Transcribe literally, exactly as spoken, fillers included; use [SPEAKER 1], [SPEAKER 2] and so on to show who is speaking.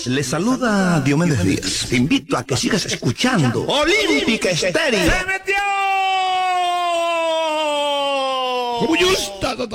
[SPEAKER 1] Le saluda Diomedes Díaz. Te invito a que sigas escuchando Olímpica Estéreo.
[SPEAKER 2] ¡Se metió!